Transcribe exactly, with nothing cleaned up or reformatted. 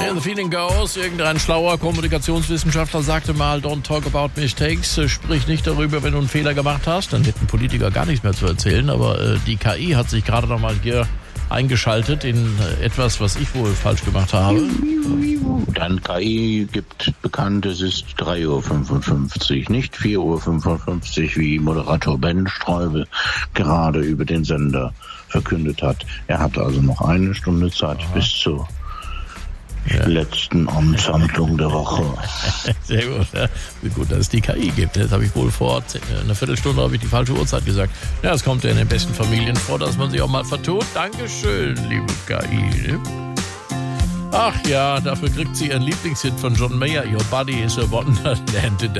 Yeah, the feeling goes. Irgendein schlauer Kommunikationswissenschaftler sagte mal, don't talk about mistakes, sprich nicht darüber, wenn du einen Fehler gemacht hast. Dann hätten Politiker gar nichts mehr zu erzählen. Aber äh, die K I hat sich gerade noch mal hier eingeschaltet in äh, etwas, was ich wohl falsch gemacht habe. Dann K I gibt bekannt, es ist drei Uhr fünfundfünfzig, nicht vier Uhr fünfundfünfzig, wie Moderator Ben Streubel gerade über den Sender verkündet hat. Er hat also noch eine Stunde Zeit Aha. bis zur ja. letzten Amtshandlung der Woche. Sehr gut, ja. Wie gut, dass es die K I gibt. Das habe ich wohl vor einer Viertelstunde habe ich die falsche Uhrzeit gesagt. Ja, es kommt ja in den besten Familien vor, dass man sich auch mal vertut. Dankeschön, liebe K I. Ach ja, dafür kriegt sie ihren Lieblingshit von John Mayer. Your body is a wonderland.